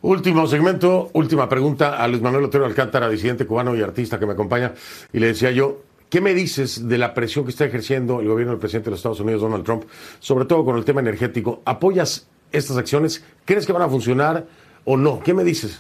Último segmento, última pregunta a Luis Manuel Otero Alcántara, disidente cubano y artista que me acompaña. Y le decía yo, ¿qué me dices de la presión que está ejerciendo el gobierno del presidente de los Estados Unidos, Donald Trump, sobre todo con el tema energético? ¿Apoyas estas acciones? ¿Crees que van a funcionar o no? ¿Qué me dices?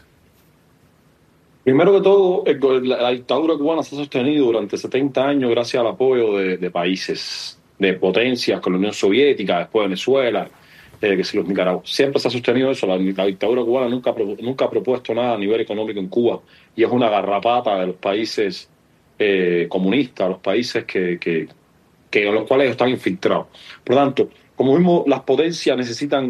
Primero que todo, la dictadura cubana se ha sostenido durante 70 años gracias al apoyo de países, de potencias, con la Unión Soviética, después Venezuela, que si los Nicaragua. Siempre se ha sostenido eso. La dictadura cubana nunca ha propuesto nada a nivel económico en Cuba y es una garrapata de los países comunistas, los países en los cuales ellos están infiltrados. Por lo tanto, como mismo las potencias necesitan,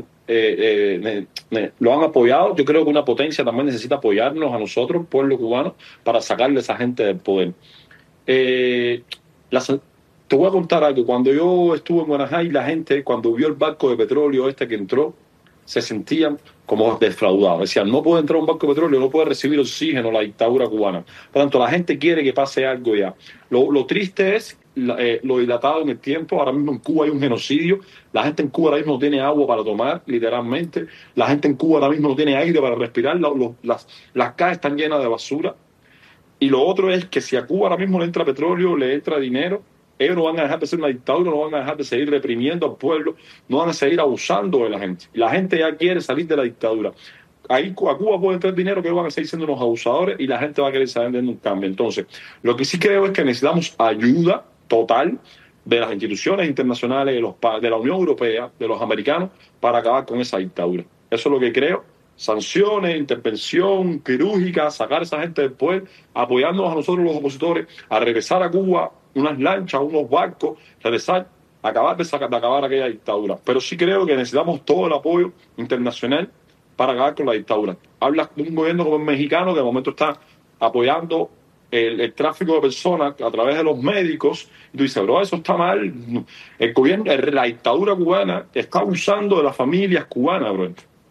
lo han apoyado, yo creo que una potencia también necesita apoyarnos a nosotros, pueblo cubano, para sacarle a esa gente del poder. Eh, las- Te voy a contar algo. Cuando yo estuve en Buenos Aires, la gente, cuando vio el barco de petróleo este que entró, se sentían como defraudados. Decían, no puede entrar un barco de petróleo, no puede recibir oxígeno la dictadura cubana. Por lo tanto, la gente quiere que pase algo ya. Lo triste es lo dilatado en el tiempo. Ahora mismo en Cuba hay un genocidio. La gente en Cuba ahora mismo no tiene agua para tomar, literalmente. La gente en Cuba ahora mismo no tiene aire para respirar. Las calles están llenas de basura. Y lo otro es que si a Cuba ahora mismo le entra petróleo, le entra dinero, ellos no van a dejar de ser una dictadura, no van a dejar de seguir reprimiendo al pueblo, no van a seguir abusando de la gente. Y la gente ya quiere salir de la dictadura. Ahí a Cuba puede entrar dinero que van a seguir siendo unos abusadores y la gente va a querer salir de un cambio. Entonces, lo que sí creo es que necesitamos ayuda total de las instituciones internacionales, de la Unión Europea, de los americanos, para acabar con esa dictadura. Eso es lo que creo. Sanciones, intervención quirúrgica, sacar a esa gente del poder, apoyándonos a nosotros los opositores, a regresar a Cuba, unas lanchas, unos barcos, regresar, de acabar aquella dictadura. Pero sí creo que necesitamos todo el apoyo internacional para acabar con la dictadura. Hablas de un gobierno como el mexicano que de momento está apoyando el tráfico de personas a través de los médicos, y tú dices, bro, eso está mal. El gobierno, la dictadura cubana está abusando de las familias cubanas, bro.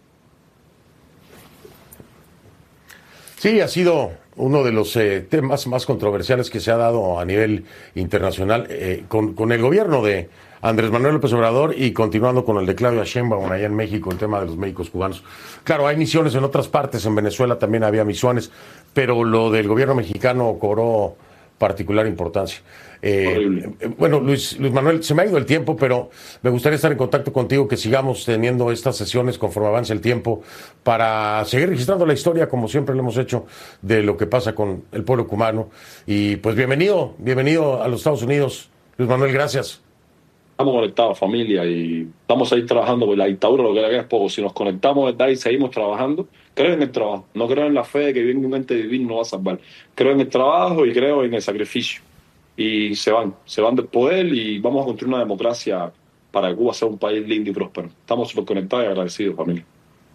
Sí, ha sido uno de los temas más controversiales que se ha dado a nivel internacional con el gobierno de Andrés Manuel López Obrador y continuando con el de Claudia Sheinbaum allá en México, el tema de los médicos cubanos. Claro, hay misiones en otras partes, en Venezuela también había misiones, pero lo del gobierno mexicano cobró particular importancia. Horrible. Bueno, Luis Manuel, se me ha ido el tiempo, pero me gustaría estar en contacto contigo, que sigamos teniendo estas sesiones conforme avance el tiempo para seguir registrando la historia, como siempre lo hemos hecho, de lo que pasa con el pueblo cubano. Y pues bienvenido a los Estados Unidos. Luis Manuel, gracias. Estamos conectados, familia, y estamos ahí trabajando, porque la dictadura lo que le queda es poco. Si nos conectamos, ¿verdad? Y seguimos trabajando, creo en el trabajo. No creo en la fe de que viene un ente divino nos va a salvar. Creo en el trabajo y creo en el sacrificio. Y se van del poder y vamos a construir una democracia para que Cuba sea un país lindo y próspero. Estamos súper conectados y agradecidos, familia.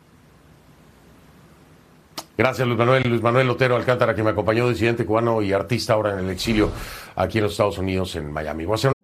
Gracias, Luis Manuel Otero Alcántara, que me acompañó, disidente cubano y artista ahora en el exilio aquí en los Estados Unidos, en Miami. Voy a hacer